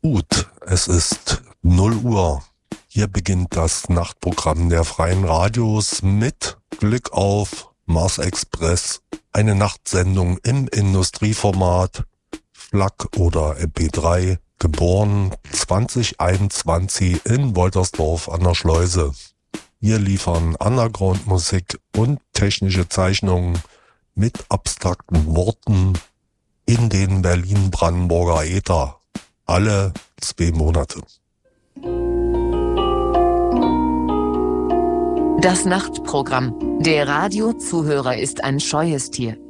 Gut, es ist 0 Uhr. Hier beginnt das Nachtprogramm der Freien Radios mit Glück auf Mars Express, eine Nachtsendung im Industrieformat, FLAC oder MP3, geboren 2021 in Woltersdorf an der Schleuse. Wir liefern Underground-Musik und technische Zeichnungen mit abstrakten Worten in den Berlin-Brandenburger Äther. Alle 2 Monate. Das Nachtprogramm. Der Radiozuhörer ist ein scheues Tier.